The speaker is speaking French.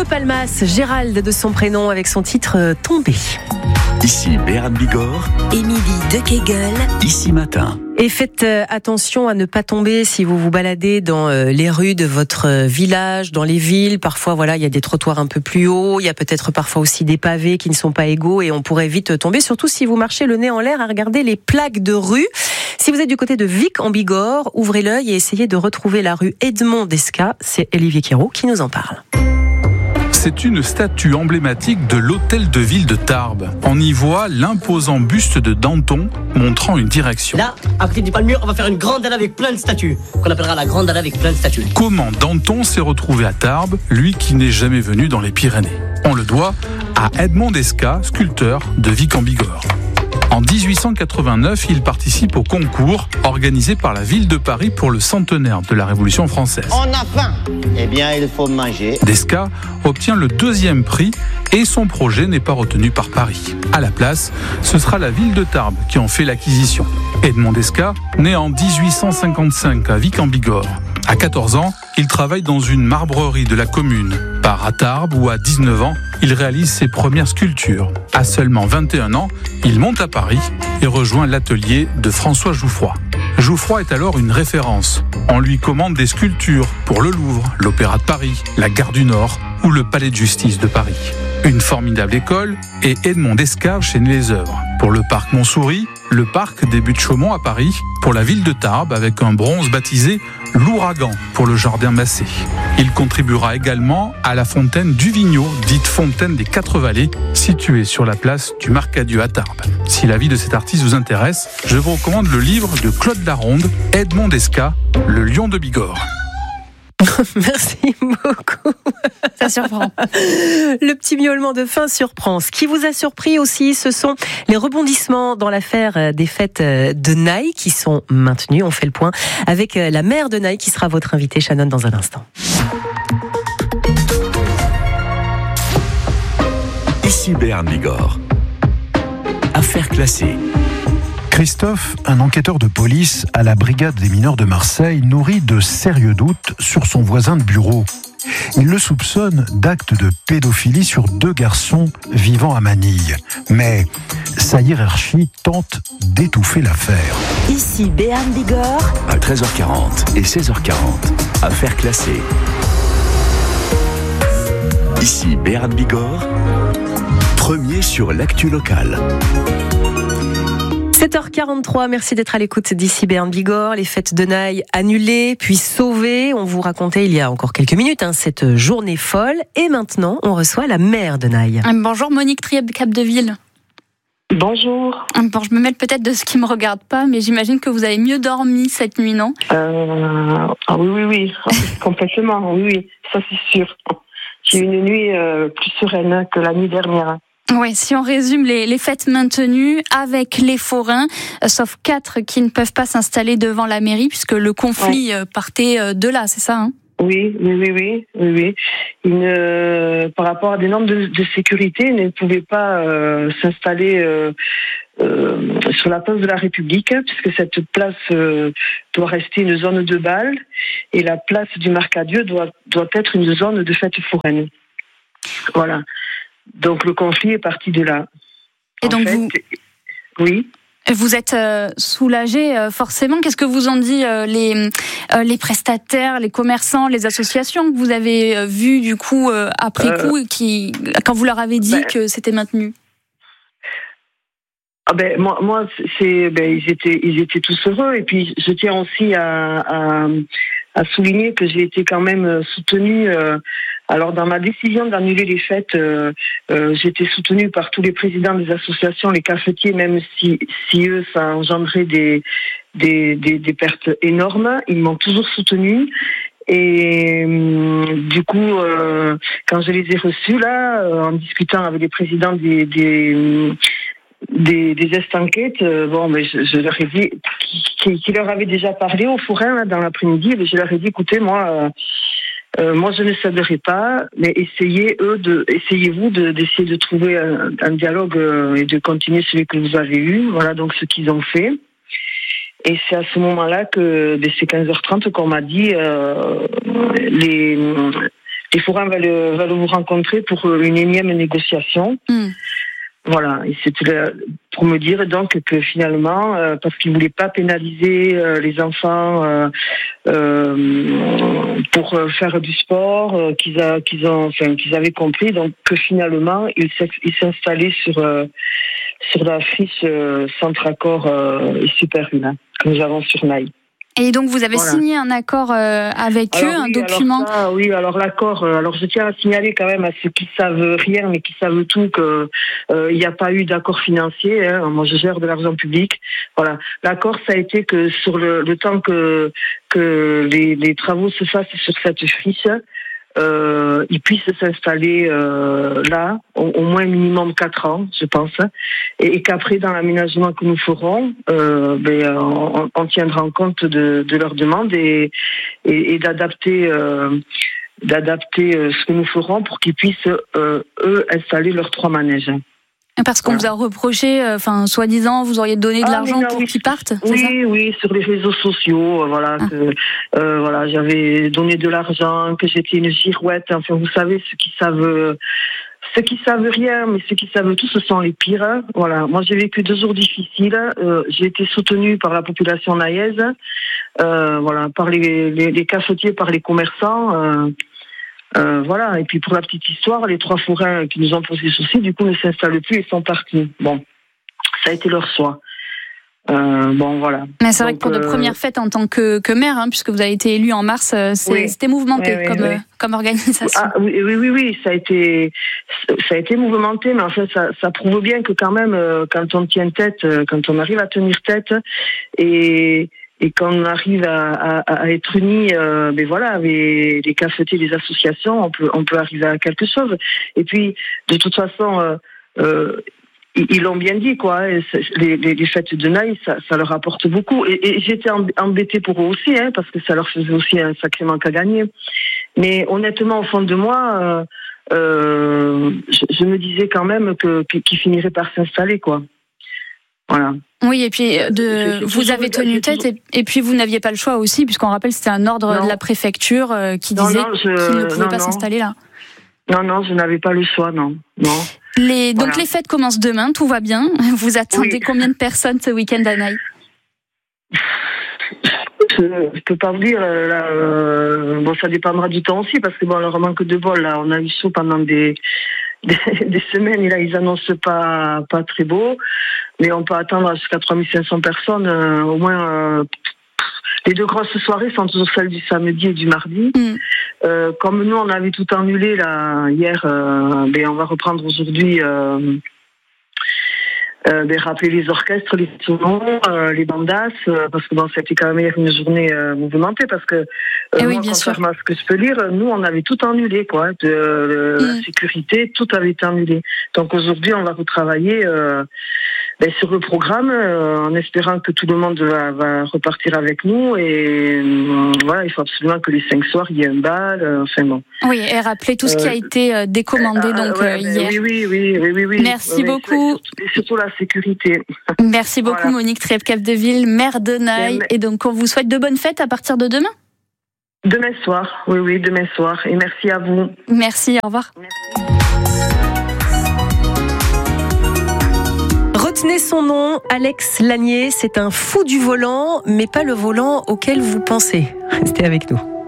de Palmas, Gérald de son prénom, avec son titre Tombé. Ici Béarn Bigorre, Émilie de Kegel, Ici Matin. Et faites attention à ne pas tomber si vous vous baladez dans les rues de votre village, dans les villes. Parfois, voilà, il y a des trottoirs un peu plus hauts. Il y a peut-être parfois aussi des pavés qui ne sont pas égaux et on pourrait vite tomber. Surtout si vous marchez le nez en l'air à regarder les plaques de rue. Si vous êtes du côté de Vic en Bigorre, ouvrez l'œil et essayez de retrouver la rue Edmond d'Esca. C'est Olivier Quérault qui nous en parle. C'est une statue emblématique de l'hôtel de ville de Tarbes. On y voit l'imposant buste de Danton montrant une direction. Là, à côté du palmier, on va faire une grande allée avec plein de statues, qu'on appellera la grande allée avec plein de statues. Comment Danton s'est retrouvé à Tarbes, lui qui n'est jamais venu dans les Pyrénées? On le doit à Edmond d'Esca, sculpteur de Vic en Bigorre. En 1889, il participe au concours organisé par la ville de Paris pour le centenaire de la Révolution française. On a faim, eh bien il faut manger. D'Esca obtient le 2e prix et son projet n'est pas retenu par Paris. À la place, ce sera la ville de Tarbes qui en fait l'acquisition. Edmond d'Esca naît en 1855 à Vic en Bigorre. À 14 ans, il travaille dans une marbrerie de la commune. Part à Tarbes où à 19 ans, il réalise ses premières sculptures. À seulement 21 ans, il monte à Paris et rejoint l'atelier de François Jouffroy. Jouffroy est alors une référence. On lui commande des sculptures pour le Louvre, l'Opéra de Paris, la Gare du Nord ou le Palais de Justice de Paris. Une formidable école et Edmond d'Esca enchaîne les œuvres. Pour le parc Montsouris, le parc des Buttes-Chaumont à Paris, pour la ville de Tarbes avec un bronze baptisé l'Ouragan pour le jardin Massé. Il contribuera également à la fontaine du Vigneaud, dite fontaine des 4 vallées, située sur la place du Marcadieu à Tarbes. Si la vie de cet artiste vous intéresse, je vous recommande le livre de Claude Laronde, Edmond d'Esca, Le Lion de Bigorre. Merci beaucoup. Ça surprend. Le petit miaulement de fin surprend. Ce qui vous a surpris aussi, ce sont les rebondissements dans l'affaire des fêtes de Naï qui sont maintenus. On fait le point avec la maire de Naï qui sera votre invitée, Shannon, dans un instant. Ici Béarn Bigorre. Affaire classée. Christophe, un enquêteur de police à la brigade des mineurs de Marseille, nourrit de sérieux doutes sur son voisin de bureau. Il le soupçonne d'actes de pédophilie sur 2 garçons vivant à Manille. Mais sa hiérarchie tente d'étouffer l'affaire. ici Béarn Bigorre, À 13h40 et 16h40. Affaire classée. Ici Béarn Bigorre. Premier sur l'actu locale. 7h43, merci d'être à l'écoute d'ici Béarn Bigorre. Les fêtes de Naï annulées, puis sauvées. On vous racontait il y a encore quelques minutes cette journée folle. Et maintenant, on reçoit la maire de Naï. Bonjour Monique Trieb-Capdeville. Bonjour. Bon, je me mêle peut-être de ce qui ne me regarde pas, mais j'imagine que vous avez mieux dormi cette nuit, non ? Oui, complètement, oui, ça c'est sûr. J'ai eu une nuit plus sereine que la nuit dernière. Oui, si on résume les fêtes maintenues avec les forains, sauf 4 qui ne peuvent pas s'installer devant la mairie, puisque le conflit partait de là, c'est ça, hein ? Oui. Par rapport à des normes de sécurité, ils ne pouvaient pas s'installer sur la place de la République, puisque cette place doit rester une zone de bal, et la place du Marcadieu doit être une zone de fête foraine. Voilà. Donc le conflit est parti de là. Et donc Oui. Vous êtes soulagé forcément. Qu'est-ce que vous ont dit les prestataires, les commerçants, les associations que vous avez vus du coup après coup, quand vous leur avez dit que c'était maintenu? Moi, ils étaient tous heureux. Et puis je tiens aussi à souligner que j'ai été quand même soutenue. Alors dans ma décision d'annuler les fêtes, j'ai été soutenue par tous les présidents des associations, les cafetiers, même si eux ça a engendré des pertes énormes, ils m'ont toujours soutenue. Et du coup, quand je les ai reçus là, en discutant avec les présidents des estanquettes, je leur ai dit qui leur avait déjà parlé au forain là, dans l'après-midi, et je leur ai dit écoutez, moi je ne céderai pas, mais essayez-vous d'essayer de trouver un dialogue et de continuer celui que vous avez eu. Voilà donc ce qu'ils ont fait. Et c'est à ce moment-là que, c'est 15h30 qu'on m'a dit les forains veulent vous rencontrer pour une énième négociation. Voilà, et c'était pour me dire donc que finalement, parce qu'ils voulaient pas pénaliser les enfants pour faire du sport, qu'ils avaient compris, donc que finalement ils s'installaient sur la friche Centre Accord et Super Humain que nous avons sur Naï. Et donc vous avez signé un accord avec eux, un document. Alors l'accord. Alors je tiens à signaler quand même à ceux qui savent rien mais qui savent tout que il n'y a pas eu d'accord financier. Moi je gère de l'argent public. Voilà. L'accord ça a été que sur le temps que les travaux se fassent sur cette friche, ils puissent s'installer là au moins minimum 4 ans, je pense, et qu'après dans l'aménagement que nous ferons, on tiendra en compte de leurs demandes et d'adapter ce que nous ferons pour qu'ils puissent eux installer leurs 3 manèges. Parce qu'on vous a reproché, soi-disant, vous auriez donné de l'argent pour qu'ils partent. Oui, sur les réseaux sociaux, que j'avais donné de l'argent, que j'étais une girouette. Enfin, vous savez, ceux qui savent rien, mais ceux qui savent tout, ce sont les pires. Voilà. Moi, j'ai vécu 2 jours difficiles. J'ai été soutenue par la population naïaise, par les cafetiers, par les commerçants. Et puis pour la petite histoire, les 3 forains qui nous ont posé souci, du coup, ne s'installent plus et sont partis. Bon, ça a été leur choix. Voilà. Mais c'est vrai que pour de premières fêtes en tant que maire, puisque vous avez été élu en mars, c'était mouvementé comme organisation. Ah, oui, ça a été mouvementé, mais en fait, ça prouve bien que quand même, quand on tient tête, quand on arrive à tenir tête et quand on arrive à être unis, avec les cafetiers, les associations, on peut arriver à quelque chose. Et puis, de toute façon, ils l'ont bien dit, quoi. Les fêtes de Naï, ça leur apporte beaucoup. Et j'étais embêtée pour eux aussi, parce que ça leur faisait aussi un sacré manque à gagner. Mais honnêtement, au fond de moi, je me disais quand même qu'ils finiraient par s'installer, quoi. Voilà. Oui, et puis vous avez tenu tête, et puis vous n'aviez pas le choix aussi, puisqu'on rappelle c'était un ordre de la préfecture qui disait qu'ils ne pouvaient pas s'installer là. Non, je n'avais pas le chois, non. Donc les fêtes commencent demain, tout va bien. Vous attendez combien de personnes ce week-end à Naï ? Je peux pas vous dire. Ça dépendra du temps aussi, parce que alors manque de bol, là, on a eu chaud pendant des semaines, et là ils annoncent pas très beau, mais on peut attendre jusqu'à 3500 personnes, au moins. Les 2 grosses soirées sont toujours celles du samedi et du mardi. Comme nous on avait tout annulé là hier, on va reprendre aujourd'hui. Rappeler les orchestres, les solos, les bandas, parce que c'était quand même une journée mouvementée, parce que contrairement à ce que je peux lire, nous on avait tout annulé, quoi, la sécurité, tout avait été annulé. Donc aujourd'hui on va retravailler sur le programme, en espérant que tout le monde va repartir avec nous, et il faut absolument que les 5 soirs il y ait un bal, Oui, et rappeler tout ce qui a été décommandé hier. Oui. Merci beaucoup. Et surtout la sécurité. Merci beaucoup Monique Trèves-Capdeville, maire de Naï, et donc on vous souhaite de bonnes fêtes à partir de demain. Demain soir, oui, demain soir, et merci à vous. Merci, au revoir. Merci. Retenez son nom, Alex Lanier, c'est un fou du volant, mais pas le volant auquel vous pensez. Restez avec nous.